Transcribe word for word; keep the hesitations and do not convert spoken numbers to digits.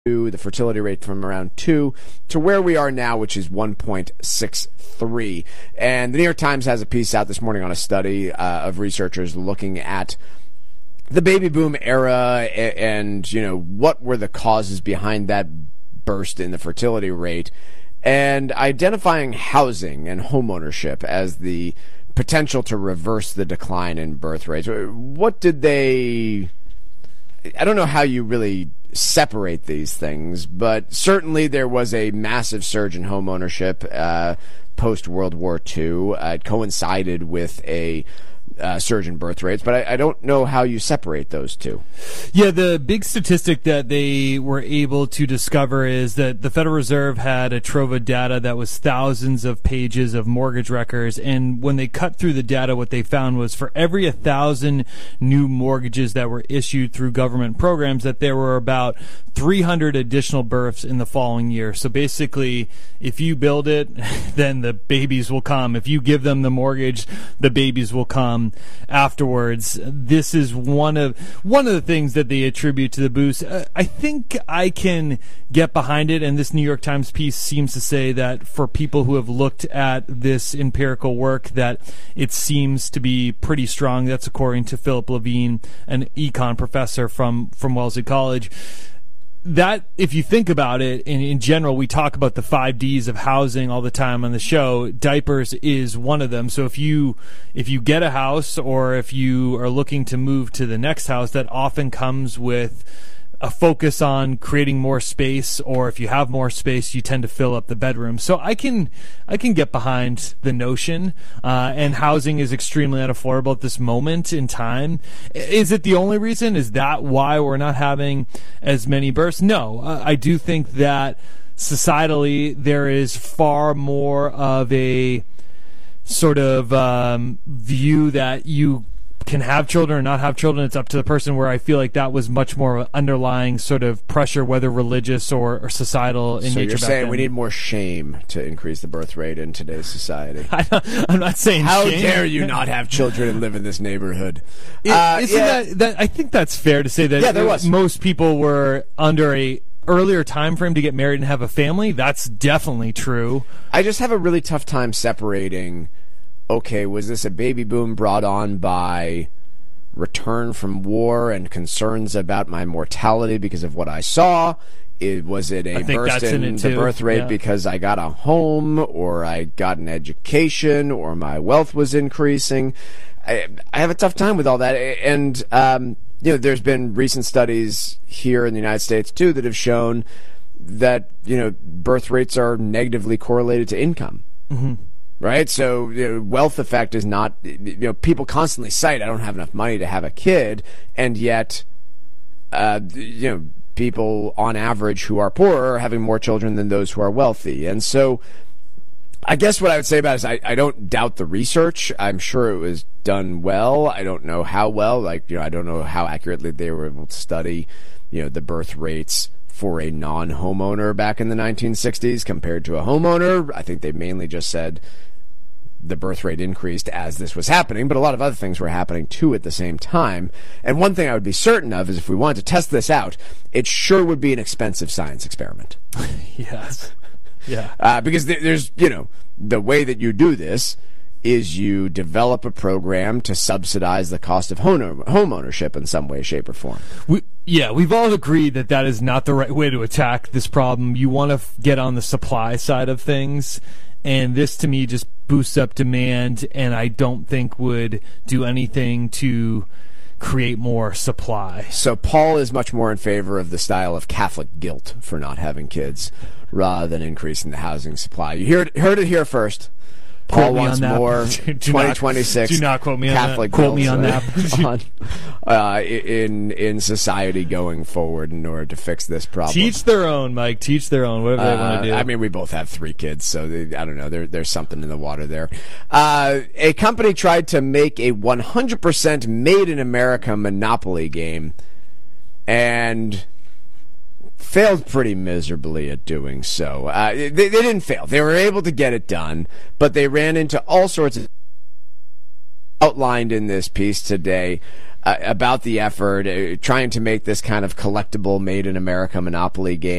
the fertility rate from around two to where we are now, which is one point six three. And the New York Times has a piece out this morning on a study uh, of researchers looking at the baby boom era and, and, you know, what were the causes behind that burst in the fertility rate, and identifying housing and homeownership as the potential to reverse the decline in birth rates. What did they... I don't know how you really separate these things, but certainly there was a massive surge in home ownership uh, post-World War Two. Uh, it coincided with a uh, surge in birth rates, but I, I don't know how you separate those two. Yeah, the big statistic that they were able to discover is that the Federal Reserve had a trove of data that was thousands of pages of mortgage records, and when they cut through the data, what they found was for every a thousand new mortgages that were issued through government programs, that there were about three hundred additional births in the following year. So basically, if you build it, then the babies will come. If you give them the mortgage, the babies will come afterwards. This is one of one of the things that they attribute to the boost. Uh, I think I can get behind it, and this New York Times piece seems to say that for people who have looked at this empirical work, that it seems to be pretty strong. That's according to Philip Levine, an econ professor from, from Wellesley College. That, if you think about it, in, in general, we talk about the five Ds of housing all the time on the show. Diapers is one of them. So if you if you get a house, or if you are looking to move to the next house, that often comes with a focus on creating more space, or if you have more space, you tend to fill up the bedroom. So I can I can get behind the notion, uh, and housing is extremely unaffordable at this moment in time. Is it the only reason? Is that why we're not having as many births? No, uh, I do think that societally there is far more of a sort of um, view that you can have children or not have children. It's up to the person, where I feel like that was much more of an underlying sort of pressure, whether religious or, or societal in so nature. You're back saying then. we need more shame to increase the birth rate in today's society. I don't, I'm not saying How shame. dare you not have children and live in this neighborhood? It, uh, isn't yeah. that, that, I think that's fair to say that Yeah, there was. most people were under a earlier time frame to get married and have a family. That's definitely true. I just have a really tough time separating, okay, was this a baby boom brought on by return from war and concerns about my mortality because of what I saw? It, was it a burst in, in the too. birth rate yeah. because I got a home, or I got an education, or my wealth was increasing? I, I have a tough time with all that. And, um, you know, there's been recent studies here in the United States, too, that have shown that, you know, birth rates are negatively correlated to income. Mm-hmm. Right? So, you know, wealth effect is not, you know, people constantly cite, I don't have enough money to have a kid, and yet, uh, you know, people on average who are poorer are having more children than those who are wealthy. And so, I guess what I would say about it is I, I don't doubt the research. I'm sure it was done well. I don't know how well, like, you know, I don't know how accurately they were able to study, you know, the birth rates for a non-homeowner back in the nineteen sixties compared to a homeowner. I think they mainly just said the birth rate increased as this was happening, but a lot of other things were happening too at the same time. And one thing I would be certain of is if we wanted to test this out, it sure would be an expensive science experiment. Yes. Yeah. Uh, because th- there's, you know, the way that you do this is you develop a program to subsidize the cost of home, home ownership in some way, shape, or form. We, yeah, we've all agreed that that is not the right way to attack this problem. You want to f- get on the supply side of things, and this, to me, just boosts up demand, and I don't think would do anything to create more supply. So Paul is much more in favor of the style of Catholic guilt for not having kids rather than increasing the housing supply. You heard, heard it here first. Paul wants more twenty twenty-six do not quote me Catholic on that. Quote me on that. on, uh, in in society going forward in order to fix this problem. Teach their own, Mike. Teach their own. Whatever uh, they want to do. I mean, we both have three kids, so they, I don't know. There, there's something in the water there. Uh, a company tried to make a one hundred percent made in America Monopoly game, and failed pretty miserably at doing so. Uh, they, they didn't fail. They were able to get it done, but they ran into all sorts of outlined in this piece today. uh, about the effort, uh, trying to make this kind of collectible made in America Monopoly game